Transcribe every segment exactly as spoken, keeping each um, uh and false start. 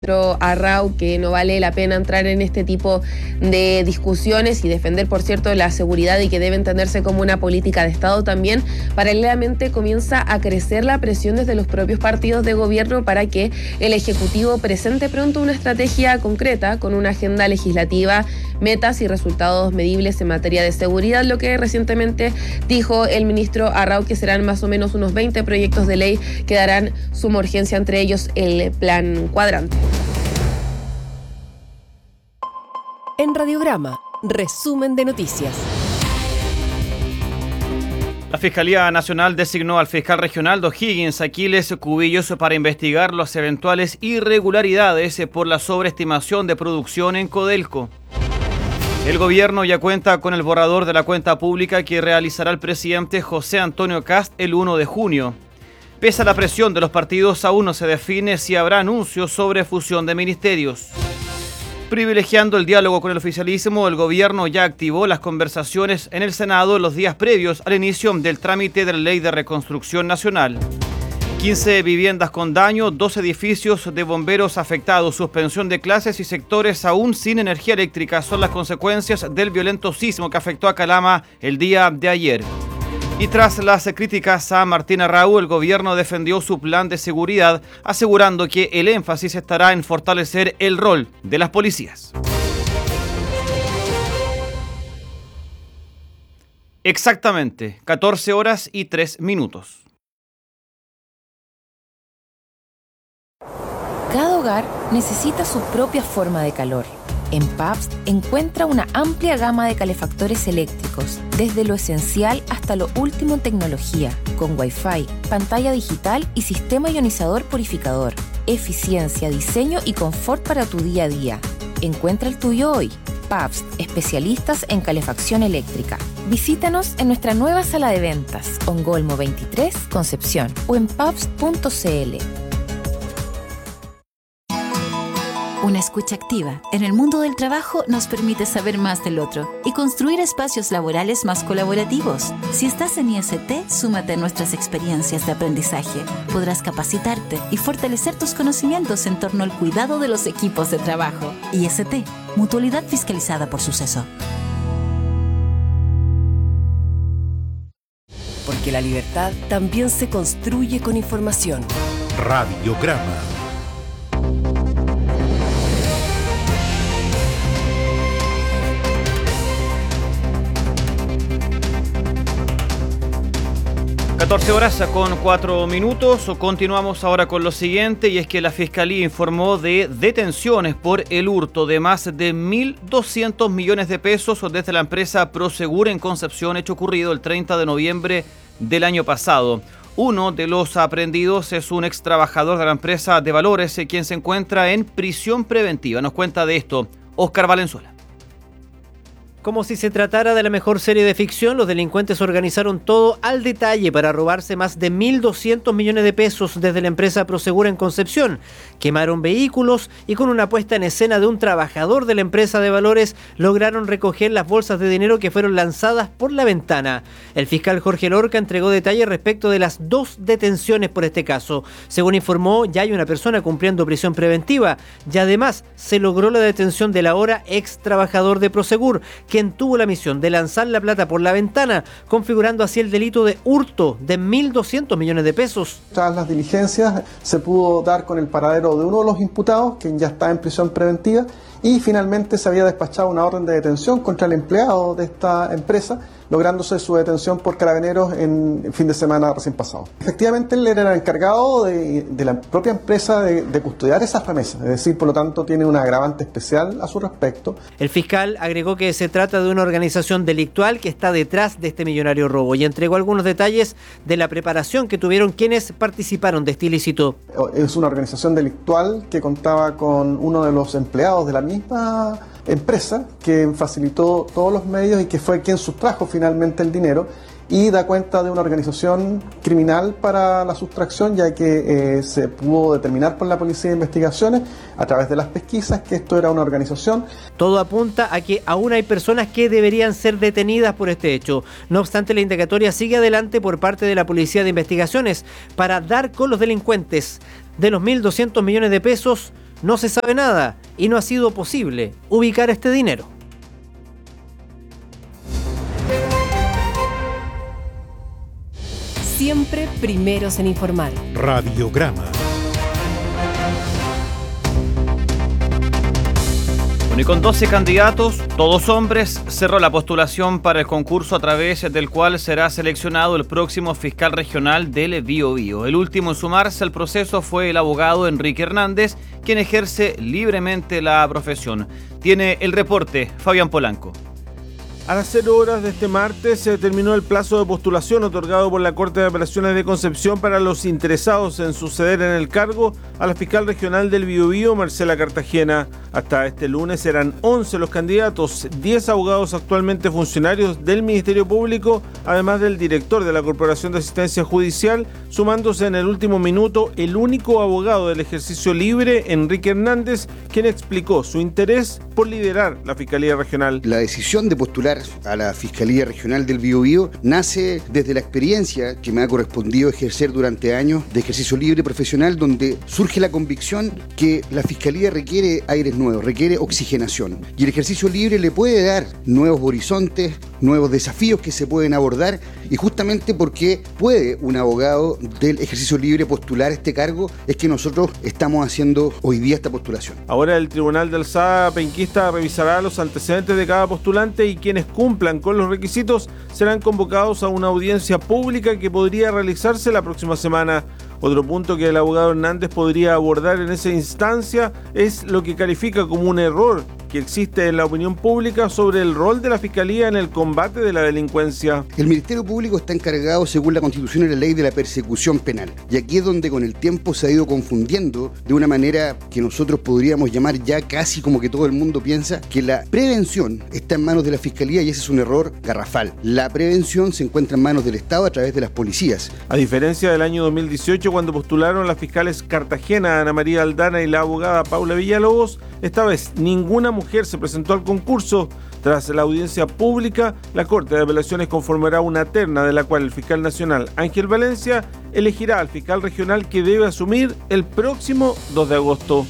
Arrau que no vale la pena entrar en este tipo de discusiones y defender, por cierto, la seguridad y que debe entenderse como una política de Estado también. Paralelamente comienza a crecer la presión desde los propios partidos de gobierno para que el Ejecutivo presente pronto una estrategia concreta con una agenda legislativa, metas y resultados medibles en materia de seguridad, lo que recientemente dijo el ministro Arrau que serán más o menos unos veinte proyectos de ley que darán suma urgencia, entre ellos el Plan Cuadrante. En Radiograma, resumen de noticias. La Fiscalía Nacional designó al fiscal regional O'Higgins Aquiles Cubillos para investigar las eventuales irregularidades por la sobreestimación de producción en Codelco. El gobierno ya cuenta con el borrador de la cuenta pública que realizará el presidente José Antonio Kast el primero de junio. Pese a la presión de los partidos, aún no se define si habrá anuncios sobre fusión de ministerios. Privilegiando el diálogo con el oficialismo, el gobierno ya activó las conversaciones en el Senado los días previos al inicio del trámite de la Ley de Reconstrucción Nacional. quince viviendas con daño, dos edificios de bomberos afectados, suspensión de clases y sectores aún sin energía eléctrica son las consecuencias del violento sismo que afectó a Calama el día de ayer. Y tras las críticas a Martín Arrau, el gobierno defendió su plan de seguridad, asegurando que el énfasis estará en fortalecer el rol de las policías. Exactamente, catorce horas y tres minutos. Cada hogar necesita su propia forma de calor. En Pabst encuentra una amplia gama de calefactores eléctricos, desde lo esencial hasta lo último en tecnología, con Wi-Fi, pantalla digital y sistema ionizador purificador. Eficiencia, diseño y confort para tu día a día. Encuentra el tuyo hoy. Pabst, especialistas en calefacción eléctrica. Visítanos en nuestra nueva sala de ventas, Ongolmo veintitrés, Concepción, o en pabst punto c l. Una escucha activa en el mundo del trabajo nos permite saber más del otro y construir espacios laborales más colaborativos. Si estás en I S T, súmate a nuestras experiencias de aprendizaje. Podrás capacitarte y fortalecer tus conocimientos en torno al cuidado de los equipos de trabajo. I S T, Mutualidad Fiscalizada por Suceso. Porque la libertad también se construye con información. Radiograma. catorce horas con cuatro minutos. Continuamos ahora con lo siguiente, y es que la Fiscalía informó de detenciones por el hurto de más de mil doscientos millones de pesos desde la empresa Prosegur en Concepción, hecho ocurrido el treinta de noviembre del año pasado. Uno de los aprehendidos es un ex trabajador de la empresa de valores, quien se encuentra en prisión preventiva. Nos cuenta de esto Óscar Valenzuela. Como si se tratara de la mejor serie de ficción, los delincuentes organizaron todo al detalle para robarse más de mil doscientos millones de pesos desde la empresa Prosegur en Concepción. Quemaron vehículos y con una puesta en escena de un trabajador de la empresa de valores lograron recoger las bolsas de dinero que fueron lanzadas por la ventana. El fiscal Jorge Lorca entregó detalles respecto de las dos detenciones por este caso. Según informó, ya hay una persona cumpliendo prisión preventiva y además se logró la detención del ahora ex trabajador de Prosegur, quien tuvo la misión de lanzar la plata por la ventana, configurando así el delito de hurto de mil doscientos millones de pesos. Tras las diligencias se pudo dar con el paradero de uno de los imputados, quien ya está en prisión preventiva, y finalmente se había despachado una orden de detención contra el empleado de esta empresa, lográndose su detención por carabineros en fin de semana recién pasado. Efectivamente, él era el encargado de, de la propia empresa de, de custodiar esas remesas, es decir, por lo tanto tiene un agravante especial a su respecto. El fiscal agregó que se trata de una organización delictual que está detrás de este millonario robo y entregó algunos detalles de la preparación que tuvieron quienes participaron de este ilícito. Es una organización delictual que contaba con uno de los empleados de la misma empresa, que facilitó todos los medios y que fue quien sustrajo finalmente el dinero, y da cuenta de una organización criminal para la sustracción, ya que eh, se pudo determinar por la Policía de Investigaciones a través de las pesquisas que esto era una organización. Todo apunta a que aún hay personas que deberían ser detenidas por este hecho. No obstante, la indagatoria sigue adelante por parte de la Policía de Investigaciones para dar con los delincuentes. De los mil doscientos millones de pesos, no se sabe nada y no ha sido posible ubicar este dinero. Siempre primeros en informar. Radiograma. Bueno, y con doce candidatos, todos hombres, cerró la postulación para el concurso a través del cual será seleccionado el próximo fiscal regional del Biobío. El último en sumarse al proceso fue el abogado Enrique Hernández, quien ejerce libremente la profesión. Tiene el reporte Fabián Polanco. A las cero horas de este martes se terminó el plazo de postulación otorgado por la Corte de Apelaciones de Concepción para los interesados en suceder en el cargo a la fiscal regional del Biobío, Marcela Cartagena. Hasta este lunes eran once los candidatos, diez abogados actualmente funcionarios del Ministerio Público, además del director de la Corporación de Asistencia Judicial, sumándose en el último minuto el único abogado del ejercicio libre, Enrique Hernández, quien explicó su interés por liderar la Fiscalía Regional. La decisión de postular a la Fiscalía Regional del Biobío nace desde la experiencia que me ha correspondido ejercer durante años de ejercicio libre profesional, donde surge la convicción que la Fiscalía requiere aires nuevos, requiere oxigenación. Y el ejercicio libre le puede dar nuevos horizontes, nuevos desafíos que se pueden abordar, y justamente porque puede un abogado del ejercicio libre postular este cargo, es que nosotros estamos haciendo hoy día esta postulación. Ahora el Tribunal de Alzada Penquista revisará los antecedentes de cada postulante y quienes cumplan con los requisitos serán convocados a una audiencia pública que podría realizarse la próxima semana. Otro punto que el abogado Hernández podría abordar en esa instancia es lo que califica como un error que existe en la opinión pública sobre el rol de la Fiscalía en el combate de la delincuencia. El Ministerio Público está encargado, según la Constitución y la ley, de la persecución penal. Y aquí es donde con el tiempo se ha ido confundiendo de una manera que nosotros podríamos llamar ya casi como que todo el mundo piensa que la prevención está en manos de la Fiscalía, y ese es un error garrafal. La prevención se encuentra en manos del Estado a través de las policías. A diferencia del año dos mil dieciocho, cuando postularon las fiscales Cartagena, Ana María Aldana y la abogada Paula Villalobos, esta vez ninguna mujer se presentó al concurso. Tras la audiencia pública, la Corte de Apelaciones conformará una terna de la cual el fiscal nacional Ángel Valencia elegirá al fiscal regional que debe asumir el próximo dos de agosto.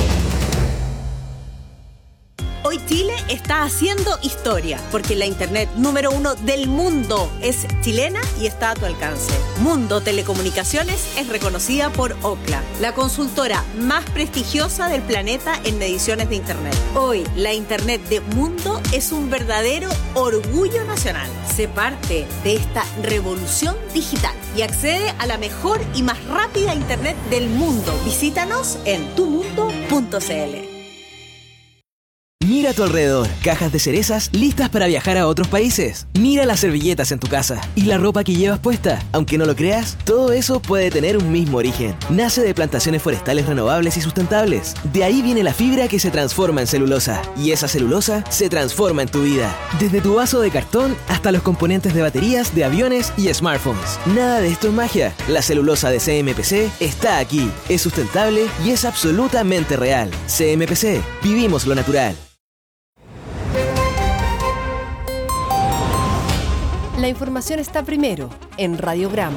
Hoy Chile está haciendo historia, porque la internet número uno del mundo es chilena y está a tu alcance. Mundo Telecomunicaciones es reconocida por Ookla, la consultora más prestigiosa del planeta en mediciones de internet. Hoy la internet de Mundo es un verdadero orgullo nacional. Sé parte de esta revolución digital y accede a la mejor y más rápida internet del mundo. Visítanos en tu mundo punto c l. Mira a tu alrededor, cajas de cerezas listas para viajar a otros países. Mira las servilletas en tu casa y la ropa que llevas puesta. Aunque no lo creas, todo eso puede tener un mismo origen. Nace de plantaciones forestales renovables y sustentables. De ahí viene la fibra que se transforma en celulosa. Y esa celulosa se transforma en tu vida. Desde tu vaso de cartón hasta los componentes de baterías, de aviones y smartphones. Nada de esto es magia. La celulosa de C M P C está aquí. Es sustentable y es absolutamente real. C M P C. Vivimos lo natural. La información está primero en Radiograma.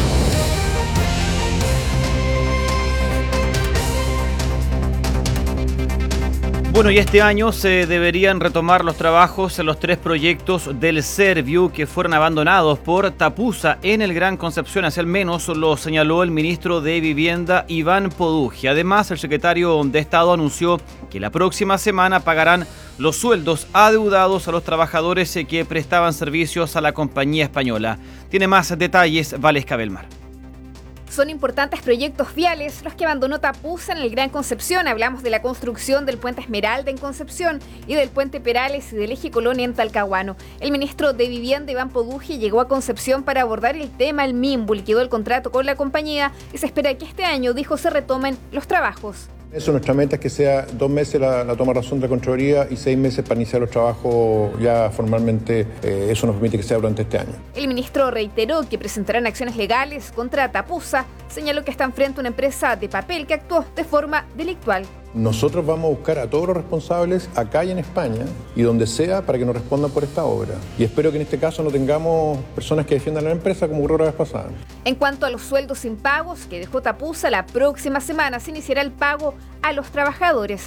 Bueno, y este año se deberían retomar los trabajos en los tres proyectos del Serviu que fueron abandonados por Tapusa en el Gran Concepción. Así al menos lo señaló el ministro de Vivienda, Iván Poduje. Además, el secretario de Estado anunció que la próxima semana pagarán los sueldos adeudados a los trabajadores que prestaban servicios a la compañía española. Tiene más detalles Valesca Belmar. Son importantes proyectos viales los que abandonó Tapusa en el Gran Concepción. Hablamos de la construcción del puente Esmeralda en Concepción y del puente Perales y del eje Colonia en Talcahuano. El ministro de Vivienda, Iván Poduje, llegó a Concepción para abordar el tema. El MIMBU liquidó el contrato con la compañía y se espera que este año, dijo, se retomen los trabajos. Eso, nuestra meta es que sea dos meses la, la toma de razón de la Contraloría y seis meses para iniciar los trabajos ya formalmente. Eh, eso nos permite que sea durante este año. El ministro reiteró que presentarán acciones legales contra Tapusa. Señaló que están frente a una empresa de papel que actuó de forma delictual. Nosotros vamos a buscar a todos los responsables acá y en España y donde sea para que nos respondan por esta obra. Y espero que en este caso no tengamos personas que defiendan a la empresa como ocurrió la vez pasada. En cuanto a los sueldos impagos que dejó Tapusa, la próxima semana se iniciará el pago a los trabajadores.